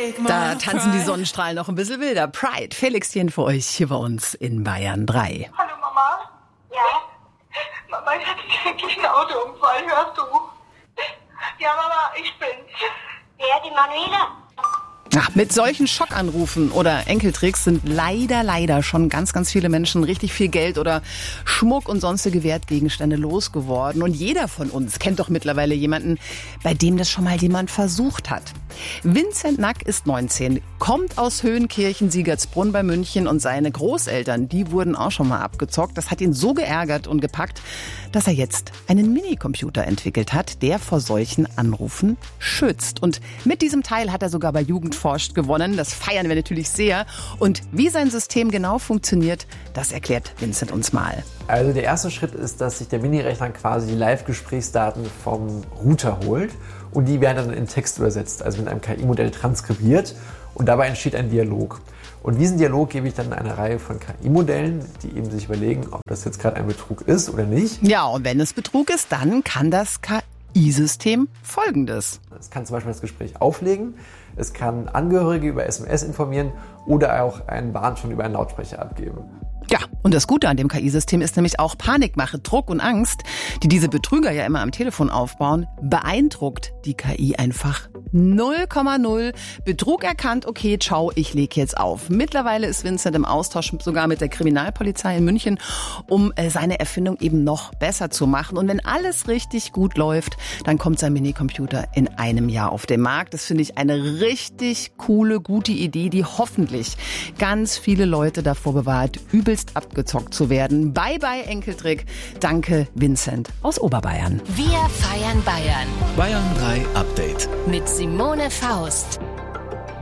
Da tanzen die Sonnenstrahlen noch ein bisschen wilder. Pride, Felixchen für euch hier bei uns in Bayern 3. Hallo Mama. Ja? Mama, ich hatte wirklich einen Autounfall, hörst du? Ja Mama, ich bin's. Wer, die Manuela? Ach, mit solchen Schockanrufen oder Enkeltricks sind leider schon ganz viele Menschen richtig viel Geld oder Schmuck und sonstige Wertgegenstände losgeworden. Und jeder von uns kennt doch mittlerweile jemanden, bei dem das schon mal jemand versucht hat. Vincent Nack ist 19, kommt aus Höhenkirchen-Siegertsbrunn bei München und seine Großeltern, die wurden auch schon mal abgezockt. Das hat ihn so geärgert und gepackt, dass er jetzt einen Minicomputer entwickelt hat, der vor solchen Anrufen schützt. Und mit diesem Teil hat er sogar bei Jugend forscht gewonnen. Das feiern wir natürlich sehr. Und wie sein System genau funktioniert, das erklärt Vincent uns mal. Also der erste Schritt ist, dass sich der Mini-Rechner quasi die Live-Gesprächsdaten vom Router holt und die werden dann in Text übersetzt, also mit einem KI-Modell transkribiert und dabei entsteht ein Dialog. Und diesen Dialog gebe ich dann in eine Reihe von KI-Modellen, die eben sich überlegen, ob das jetzt gerade ein Betrug ist oder nicht. Ja, und wenn es Betrug ist, dann kann das KI-System Folgendes. Es kann zum Beispiel das Gespräch auflegen, es kann Angehörige über SMS informieren oder auch einen Warnton über einen Lautsprecher abgeben. Ja, und das Gute an dem KI-System ist nämlich auch Panikmache, Druck und Angst, die diese Betrüger ja immer am Telefon aufbauen, beeindruckt die KI einfach 0,0. Betrug erkannt, okay, ciao, ich leg jetzt auf. Mittlerweile ist Vincent im Austausch sogar mit der Kriminalpolizei in München, um seine Erfindung eben noch besser zu machen. Und wenn alles richtig gut läuft, dann kommt sein Minicomputer in einem Jahr auf den Markt. Das finde ich eine richtig coole, gute Idee, die hoffentlich ganz viele Leute davor bewahrt, übelst abgezockt zu werden. Bye bye Enkeltrick. Danke Vincent aus Oberbayern. Wir feiern Bayern. Bayern 3 Update. Mit Simone Faust.